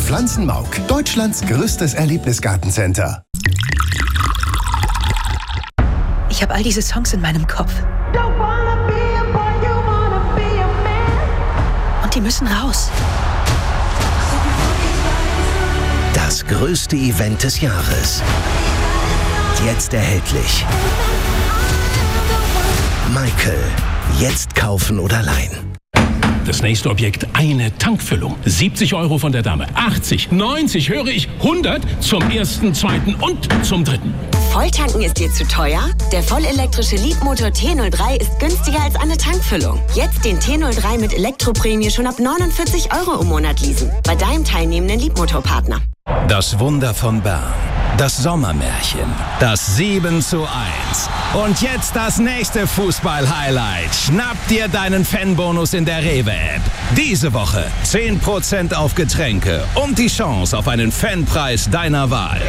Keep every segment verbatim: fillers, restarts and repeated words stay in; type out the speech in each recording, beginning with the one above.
Pflanzenmauk, Deutschlands größtes Erlebnisgartencenter. Ich habe all diese Songs in meinem Kopf. Und die müssen raus. Das größte Event des Jahres. Jetzt erhältlich. Michael. Jetzt kaufen oder leihen. Das nächste Objekt, eine Tankfüllung. siebzig Euro von der Dame, achtzig, neunzig, höre ich, hundert zum ersten, zweiten und zum dritten. Volltanken ist dir zu teuer? Der vollelektrische Leapmotor T null drei ist günstiger als eine Tankfüllung. Jetzt den T null drei mit Elektroprämie schon ab neunundvierzig Euro im Monat leasen. Bei deinem teilnehmenden Leapmotor-Partner. Das Wunder von Bern. Das Sommermärchen. Das sieben zu eins. Und jetzt das nächste Fußball-Highlight. Schnapp dir deinen Fanbonus in der Rewe-App. Diese Woche zehn Prozent auf Getränke und die Chance auf einen Fanpreis deiner Wahl.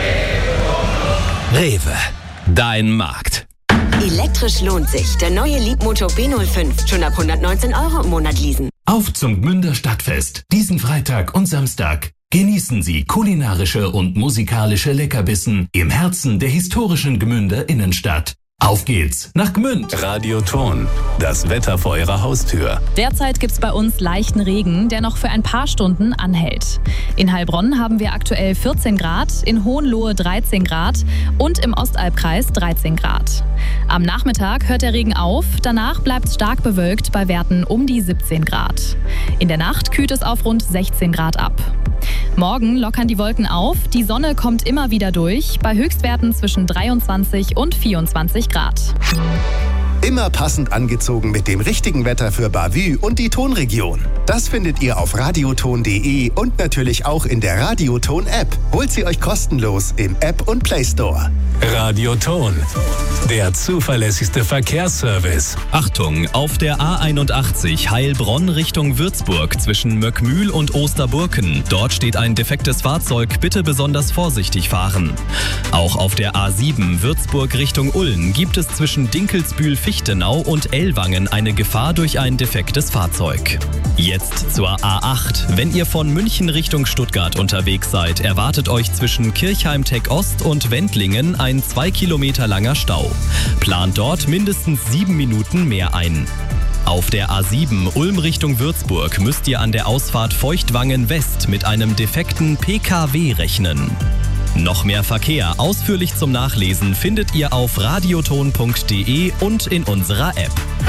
Rewe. Dein Markt. Elektrisch lohnt sich. Der neue Leapmotor B null fünf. Schon ab hundertneunzehn Euro im Monat leasen. Auf zum Gmünder Stadtfest. Diesen Freitag und Samstag. Genießen Sie kulinarische und musikalische Leckerbissen im Herzen der historischen Gmünder Innenstadt. Auf geht's nach Gmünd. Radioton, das Wetter vor Ihrer Haustür. Derzeit gibt's bei uns leichten Regen, der noch für ein paar Stunden anhält. In Heilbronn haben wir aktuell vierzehn Grad, in Hohenlohe dreizehn Grad und im Ostalbkreis dreizehn Grad. Am Nachmittag hört der Regen auf, danach bleibt es stark bewölkt bei Werten um die siebzehn Grad. In der Nacht kühlt es auf rund sechzehn Grad ab. Morgen lockern die Wolken auf, die Sonne kommt immer wieder durch, bei Höchstwerten zwischen dreiundzwanzig und vierundzwanzig Grad. Immer passend angezogen mit dem richtigen Wetter für Bavü und die Tonregion. Das findet ihr auf radioton punkt de und natürlich auch in der Radioton-App. Holt sie euch kostenlos im App- und Play-Store. Radioton, der zuverlässigste Verkehrsservice. Achtung, auf der A einundachtzig Heilbronn Richtung Würzburg zwischen Möckmühl und Osterburken. Dort steht ein defektes Fahrzeug, bitte besonders vorsichtig fahren. Auch auf der A sieben Würzburg Richtung Ulm gibt es zwischen Dinkelsbühl-Fichtenau und Ellwangen eine Gefahr durch ein defektes Fahrzeug. Jetzt zur A acht. Wenn ihr von München Richtung Stuttgart unterwegs seid, erwartet euch zwischen Kirchheim-Tech Ost und Wendlingen ein zwei Kilometer langer Stau. Plant dort mindestens sieben Minuten mehr ein. Auf der A sieben Ulm Richtung Würzburg müsst ihr an der Ausfahrt Feuchtwangen West mit einem defekten P K W rechnen. Noch mehr Verkehr ausführlich zum Nachlesen findet ihr auf radioton punkt de und in unserer App.